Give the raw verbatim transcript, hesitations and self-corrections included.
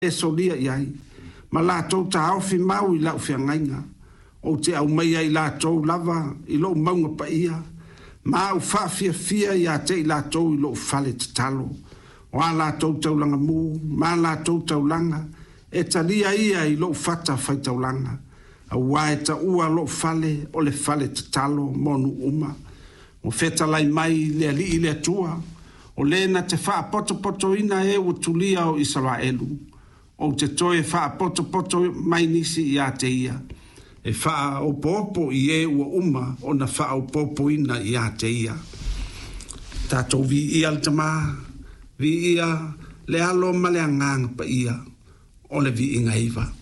e solia iai. Ma la tau ta au fi mau i lau whiangainga. O te au meia i la tau lava i lo maunga pa ia. Ma au whawhia fia i a te i la tau i lo fale te talo. O a la tau tau langa mū, ma la tau tau langa. E talia ia i lo fata fai tau langa. A wae ta ua lo fale o le fale te talo monu uma. O feta lai mai le ali i le tua. O lena te wha poto poto ina e o tulia o Israelu. O te toe wha poto poto mai nisi i a te ia. E wha o popo i e ua uma o na wha o popo ina i a te ia. Tātou vi ia le tama, vi ia le alo ma le anganga pa ia o le vi inga iwa.